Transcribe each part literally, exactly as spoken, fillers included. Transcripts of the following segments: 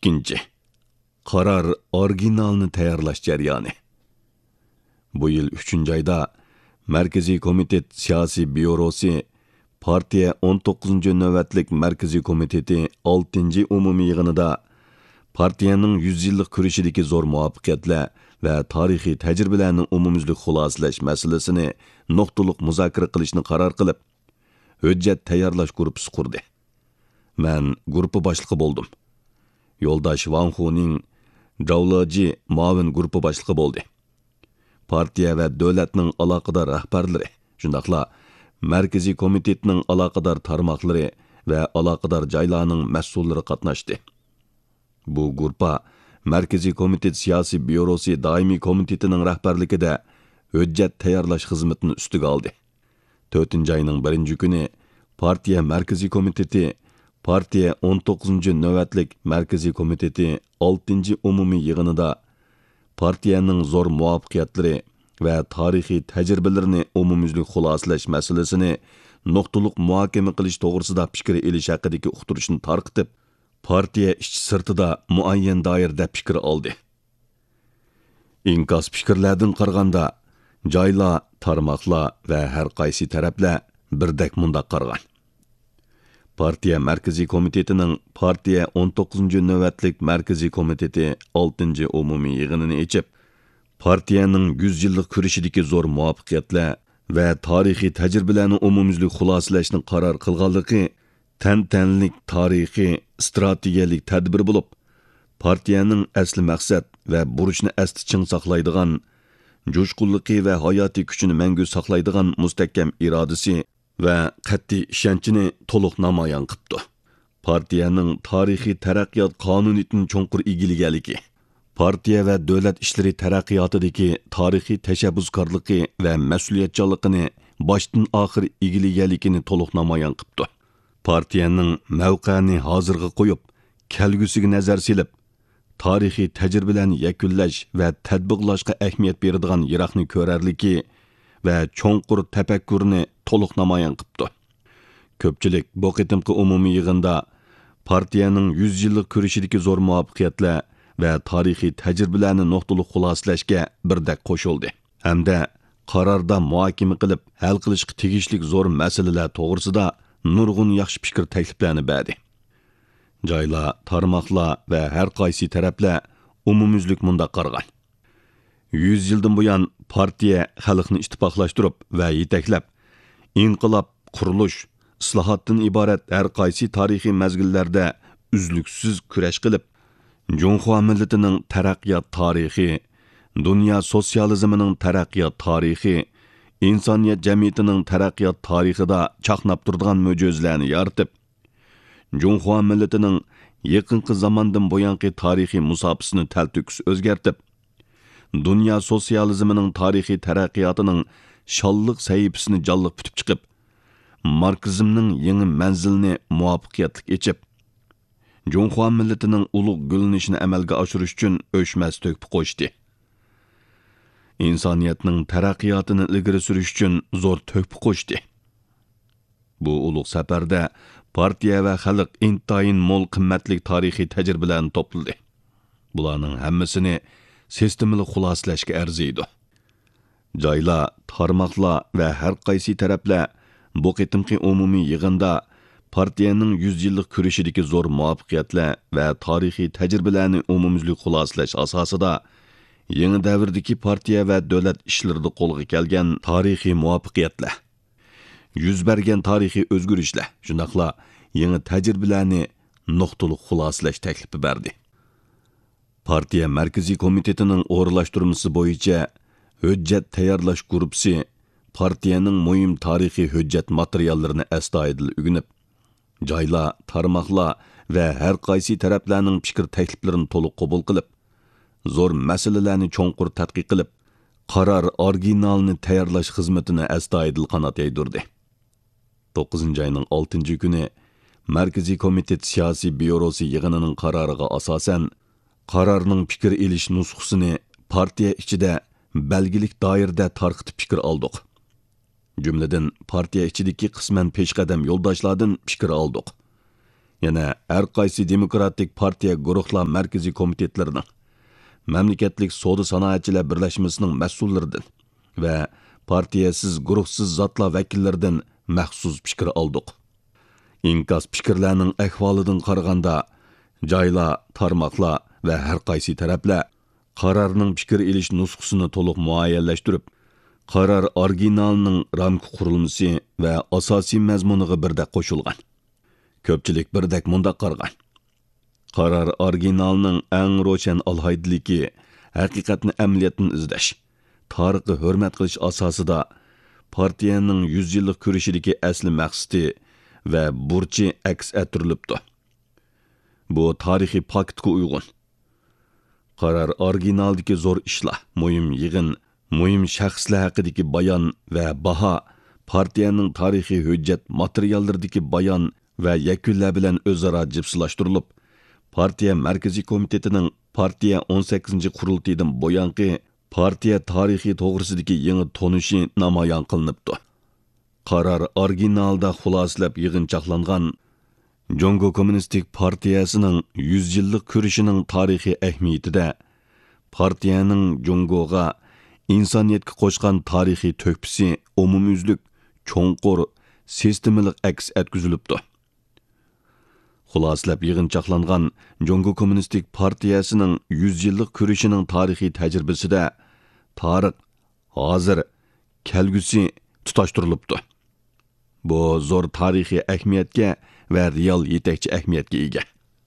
ikkinchi. Qarar originalni tayyorlash jarayoni. Bu yil uchinchi oyda Markaziy komitet siyosiy byurosi partiya o'n to'qqizinchi navbatlik Markaziy komiteti oltinchi umumiy yig'inida partiyaning yuz yillik kurashidagi zo'r muvaffaqiyatlar va tarixiy tajribalarni umumyuzlik xulosalash masalasini nuqtaliq muzokara qilishni qaror qilib, hujjat tayyorlash guruhi qurdi. Men guruhi boshlig'i bo'ldim. Yo'ldosh Wang Huning Javloji muavin guruhi boshlig'i bo'ldi. Partiya va davlatning aloqador rahbarlari, shundaqla Markaziy komitetning aloqador tarmoqlari va aloqador joylarning mas'ullari qatnashdi. Bu guruh Markaziy komitet siyosiy byurosi doimiy komitetining rahbarligida hujjat tayyorlash xizmatini ustiga oldi. to'rtinchi oyning birinchi kuni partiya Markaziy komiteti, partiya o'n to'qqizinchi navbatlik Markaziy komiteti oltinchi umumiy yig'inida partiyaning zo'r muvaffaqiyatlari va tarixiy tajribalarini umumyuzlik xulosalash masalasini nuqtaliq muhokama qilish to'g'risida fikr elish haqidagi uqtirishni tarqitib, partiya ichki sirtida muayyan doirada fikr oldi. Inkas fikrlardan qaraganda joylar, tarmoqlar va har qaysi taraflar birdek mundaq qargan. Partiya Markaziy komitetining partiya o'n to'qqizinchi navbatlik Markaziy komiteti oltinchi umumiy yig'inini echib, partiyaning yuz yillik kurashidagi zo'r muvaffaqiyatlar va tarixiy tajribalarni umumyuzlik xulosalashni qaror qilganligi tantanlik tarixiy strategiyalik tadbir bo'lib, partiyaning asli maqsad va burchni asli ching saqlaydigan, jo'shqinligi va hayotiy kuchini mangu saqlaydigan mustahkam irodasi va qat'iy ishonchini to'liq namoyon qildi. Partiyaning tarixiy taraqqiyot qonuniyatining cho'nqur egiligiligi, partiya va davlat ishlari taraqqiyotidagi tarixiy tashabbuskorligi va mas'uliyatchanligini boshdan oxir egiligligini to'liq namoyon qildi. Partiyaning mavqeini hozirga qo'yib, kelgusiga nazar silib, tarixiy tajribalarni yakunlash va tatbiqlashga ahamiyat beradigan yiroqni ko'rarligi va cho'nqur tafakkurni to'liq namoyon qildi. Ko'pchilik bu qitimqi umumiy yig'inda partiyaning yuz yillik kurashidagi zo'r muvaffaqiyatlar va tarixiy tajribalarni nuqtaliq xulosalashga birdek qo'shildi. Hamda qarorda muhokama qilib, hal qilishga tegishli zo'r masalalar to'g'risida nurg'un yaxshi fikr takliflarni berdi. Joylar, tarmoqlar va har qaysi taraflar umumyuzlik mundaq qargan. yuz yildan buyon partiya xalqni ittifoqlashtirib va yetaklab, inqilob, qurilish, islohotdan iborat har qaysi tarixiy mazgillarda uzluksiz kurash qilib, Junxo millatining taraqqiyot tarixi, dunyo sotsializmining taraqqiyot tarixi, insoniyat jamiyatining taraqqiyot tarixida chaqnab turadigan mo'jizalarni yaratib, Junxo millatining yaqinqi zamondan buyangi tarixiy musofasini taltuks o'zgartib, dunyo sotsializmining tarixiy taraqqiyotining sholliq sahifasini jonliq putib chiqib, marksizmning yangi manzilini muvaffaqiyatli echib, Junxo millatining ulug' gullanishini amalga oshirish uchun o'chmas to'kib qo'shdi. İnsoniyatning taraqqiyotini ilgari surish uchun zo'r to'kib qo'shdi. Bu ulug' safarda partiya va xalq intayin mo'l qimmatli tarixiy tajribalarni to'pladi. Bularning hammasini sistemli xulosalashga arziydi. Joylar, tarmoqlar va har qaysi taraflar bu qitimqi umumiy yig'inda partiyaning yuz yillik kurashidagi zo'r muvaffaqiyatlar va tarixiy tajribalarni umumyuzlik xulosalash asosida yangi davrdagi partiya va davlat ishlarida qo'lga kelgan tarixiy muvaffaqiyatlar, yuz bergan tarixiy o'zgarishlar, shundaqla yangi tajribalarni nuqtaliq xulosalash taklifi berdi. Partiya Markaziy komitetining o'rinlashtirmasi bo'yicha hujjat tayyorlash guruhi partiyaning muhim tarixiy hujjat materiallarini astoydil o'rganib, joylar, tarmoqlar va har qaysi taraflarning fikr takliflarini to'liq qabul qilib, zo'r masalalarni cho'nqur tadqiq qilib, qaror originalni tayyorlash xizmatini astoydil qanot yaydirdi. to'qqizinchi oyning oltinchi kuni Markaziy komitet siyosiy byurosi yig'inining qaroriga asosan qarorning fikr elish nusxasini partiya ichida belgilik doirada tarqitib fikr oldik. Jumladan partiya ichidagi qisman peshqadam yo'ldoshlardan fikr oldik. yana har qaysi demokratik partiya guruhlar markaziy komitetlarining, mamlakatlik savdo sanoatchilar birlashmasining mas'ullaridan va partiyasiz guruhsiz zotlar vakillaridan maxsus fikr oldik. İnkas fikrlarning ahvolidan qaraganda joylar, tarmoqlar va har qaysi taraflar qarorning fikr elish nusxasini to'liq muayyanlashtirib, qaror originalining ramka qurilmasi va asosiy mazmuniga birdek qo'shilgan. Ko'pchilik birdek mundaq qargan. Qaror originalining eng ro'shan alhaydiligi haqiqatni amaliyotdan izlash, tarixni hurmat qilish asosida partiyaning yuz yillik kurashidagi asli maqsadi va burchi aks ettirilibdi. Bu tarixiy paktga uyg'un. Qaror originaldagi zo'r ishlar, muhim yig'in, muhim shaxslar haqidagi bayon va baho, partiyaning tarixiy hujjat materiallaridagi bayon va yakunlar bilan o'zaro jipslashtirilib, partiya markaziy komitetining partiya o'n sakkizinchi qurultiyidan bo'yanqi partiya tarixi to'g'risidagi yangi tonishi namoyon qilinibdi. Qaror originalda xulosalab yig'inchoqlangan Jongo Kommunistik partiyasining yuz yillik kurishining tarixiy ahamiyatida partiyaning Jongoga insoniyatga qo'shgan tarixiy to'kpisi umumyuzlik, cho'nqur, sistemalik aks etkizilibdi. Xulosalab yig'inchoqlangan Jongo Kommunistik partiyasining yuz yillik kurishining tarixiy tajribasida tarix, hozir, kelgusi tutashtirilibdi. Bu zo'r tarixiy ahamiyatga va real yetakchi ahamiyatga ega.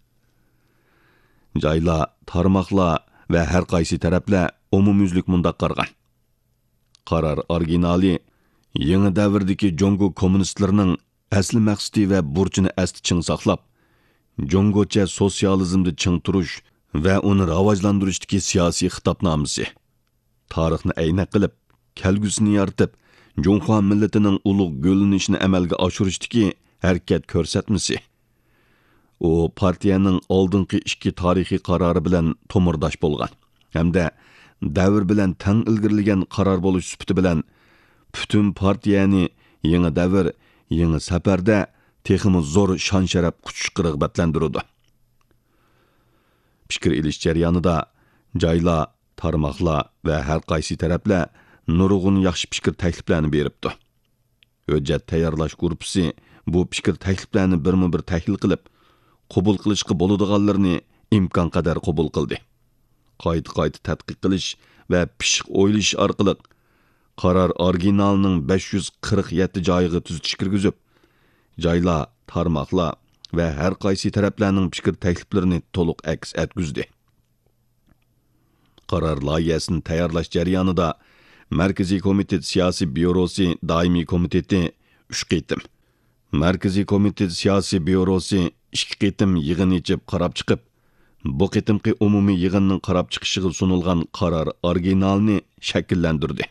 Joylar, tarmoqlar va har qaysi taraflar umumyuzlik mundaq qargan. Qaror originali yangi davrdagi Jongo kommunistlarining asli maqsadi va burchini asti ching saqlab, Jongocha sotsializmni ching turish va uni rivojlantirishdagi siyosiy xitobnomasi, tarixni ayna qilib, kelgusini yaratib, Jongo millatining ulug' g'o'linishini amalga oshirishdagi harakat ko'rsatmasi. U partiyaning oldingi ikki tarixiy qarori bilan to'mirdosh bo'lgan hamda davr bilan tang ilgirlagan qaror bo'lish sifati bilan butun partiyani yangi davr, yangi safarda texmi zo'r shon-sharaf quchish rag'batlantirdi. Fikr elish jarayonida joylar, tarmoqlar va har qaysi taraflar nurg'un yaxshi fikr takliflarni beribdi. Hujjat tayyorlash guruhi bu fikr takliflarni birma-bir tahlil qilib, qabul qilishga bo'ladiganlarni imkon qadar qabul qildi. Qayta-qayta tadqiq qilish va pishiq o'ylash orqali qaror originalining besh yuz qirq yetti joyiga tuzitish kirgizib, joylar, tarmoqlar va har qaysi taraflarning fikr takliflarini to'liq aks etgizdi. Qaror loyihasini tayyorlash jarayonida Markaziy komitet siyosiy byurosi doimiy komiteti uch qitim, Markaziy komitet siyosiy byurosi ikki qitim yig'in ichib qarab chiqib, bu qitimqi umumiy yig'inning qarab chiqishiga sunilgan qaror originalini shakllantirdi.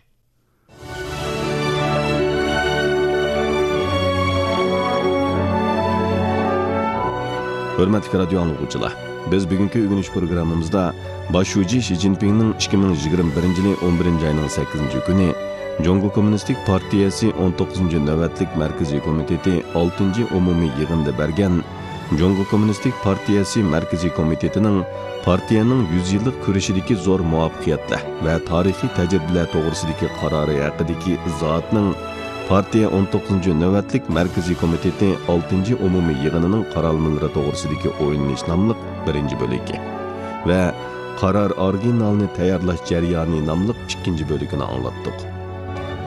Hurmatli radio anglag'uvchilar, biz bugungi o'rganish programmamizda Boshuvchi Shi Jinpingning ikki ming yigirma birinchi yil o'n birinchi oyning sakkizinchi kuni Jongo Kommunistik partiyasi o'n to'qqizinchi navbatlik markaziy komiteti oltinchi umumiy yig'inda bergan Jongo Kommunistik partiyasi markaziy komitetining partiyaning yuz yillik kurashidagi zo'r muvaffaqiyatlar va tarixiy tajribalar to'g'risidagi qarori haqidagi izohatning partiya o'n to'qqizinchi navbatlik markaziy komiteti oltinchi umumiy yig'inining qarorlari to'g'risidagi o'yinish nomli birinchi bo'ligi va qaror originalini tayyorlash jarayoni nomli ikkinchi bo'ligini anglatdik.